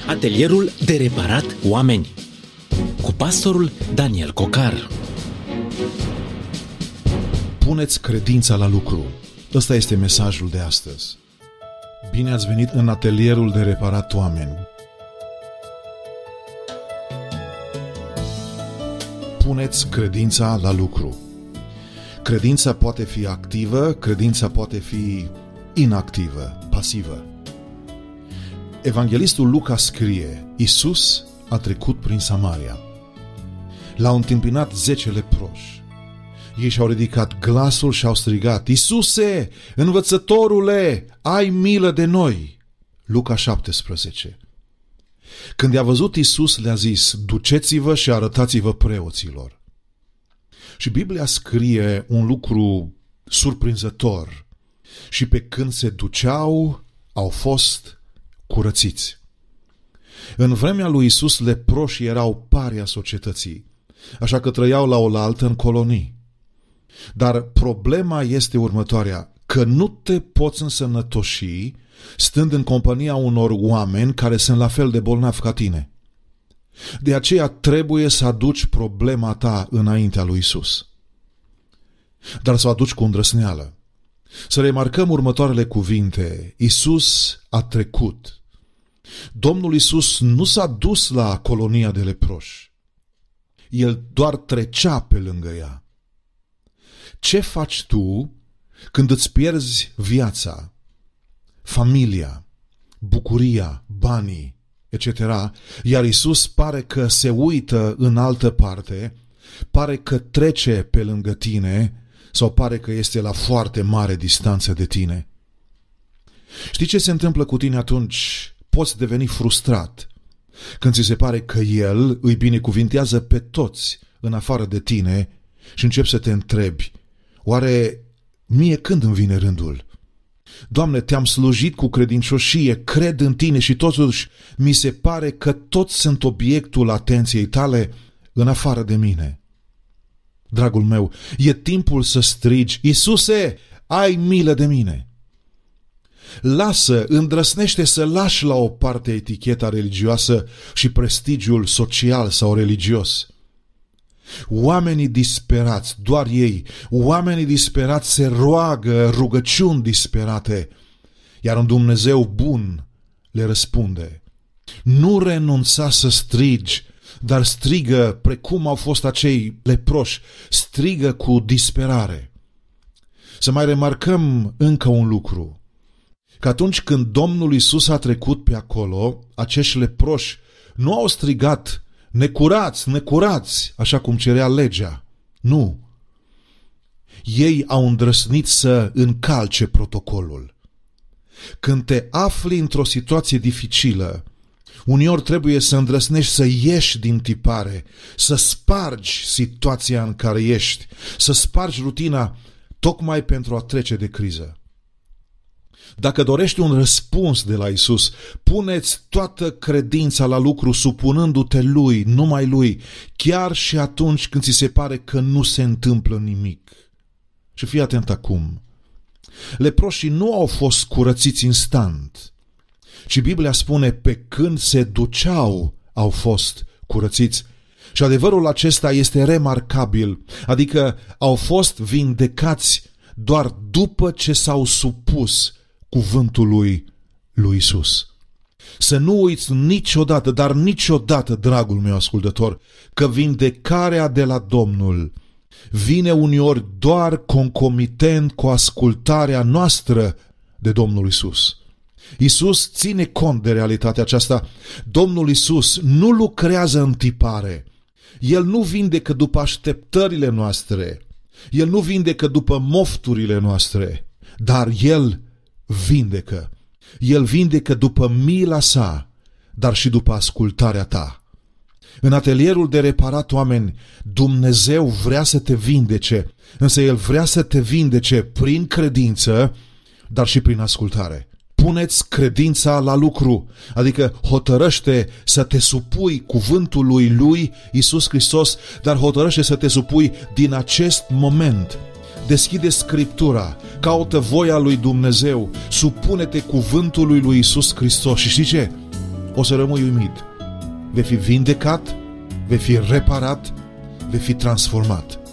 Atelierul de reparat oameni cu pastorul Daniel Cocar. Puneți credința la lucru. Ăsta este mesajul de astăzi. Bine ați venit în atelierul de reparat oameni. Puneți credința la lucru. Credința poate fi activă, credința poate fi inactivă, pasivă. Evanghelistul Luca scrie: Iisus a trecut prin Samaria. L-au întâmpinat 10 leproși. Ei și-au ridicat glasul și au strigat: Iisuse, învățătorule, ai milă de noi! Luca 17. Când i-a văzut Iisus, le-a zis: duceți-vă și arătați-vă preoților. Și Biblia scrie un lucru surprinzător. Și pe când se duceau, au fost curățiți. În vremea lui Iisus, leproșii erau paria societății, așa că trăiau la oaltă în colonii. Dar problema este următoarea, că nu te poți însănătoși stând în compania unor oameni care sunt la fel de bolnavi ca tine. De aceea trebuie să aduci problema ta înaintea lui Iisus. Dar să o aduci cu îndrăsneală. Să remarcăm următoarele cuvinte: Iisus a trecut. Domnul Iisus nu s-a dus la colonia de leproși. El doar trecea pe lângă ea. Ce faci tu când îți pierzi viața, familia, bucuria, banii, etc., iar Iisus pare că se uită în altă parte, pare că trece pe lângă tine sau pare că este la foarte mare distanță de tine? Știi ce se întâmplă cu tine atunci? Poți deveni frustrat când ți se pare că El îi binecuvintează pe toți în afară de tine și începi să te întrebi: oare mie când îmi vine rândul? Doamne, te-am slujit cu credincioșie, cred în tine și totuși mi se pare că toți sunt obiectul atenției tale în afară de mine. Dragul meu, e timpul să strigi: Iisuse, ai milă de mine! Lasă, îndrăsnește să lași la o parte eticheta religioasă și prestigiul social sau religios. Oamenii disperați, doar ei, oamenii disperați se roagă rugăciuni disperate, iar un Dumnezeu bun le răspunde. Nu renunța să strigi, dar strigă precum au fost acei leproși, strigă cu disperare. Să mai remarcăm încă un lucru, că atunci când Domnul Iisus a trecut pe acolo, acești leproși nu au strigat: necurați, necurați, așa cum cerea legea. Nu. Ei au îndrăznit să încalce protocolul. Când te afli într-o situație dificilă, uneori trebuie să îndrăznești să ieși din tipare, să spargi situația în care ești, să spargi rutina tocmai pentru a trece de criză. Dacă dorești un răspuns de la Iisus, puneți toată credința la lucru supunându-te Lui, numai Lui, chiar și atunci când ți se pare că nu se întâmplă nimic. Și fii atent acum. Leproșii nu au fost curățiți instant, ci Biblia spune: pe când se duceau, au fost curățiți. Și adevărul acesta este remarcabil, adică au fost vindecați doar după ce s-au supus cuvântului lui Iisus. Să nu uiți niciodată, dar niciodată, dragul meu ascultător, că vindecarea de la Domnul vine uneori doar concomitent cu ascultarea noastră de Domnul Iisus. Iisus ține cont de realitatea aceasta. Domnul Iisus nu lucrează în tipare. El nu vindecă după așteptările noastre. El nu vindecă după mofturile noastre, dar El vindecă. El vindecă după mila sa, dar și după ascultarea ta. În atelierul de reparat oameni, Dumnezeu vrea să te vindece, însă El vrea să te vindece prin credință, dar și prin ascultare. Puneți credința la lucru, adică hotărăște să te supui cuvântului lui Iisus Hristos, dar hotărăște să te supui din acest moment. Deschide Scriptura, caută voia lui Dumnezeu, supune-te cuvântului lui Iisus Hristos și știi ce? o să rămâi uimit. Vei fi vindecat, vei fi reparat, vei fi transformat.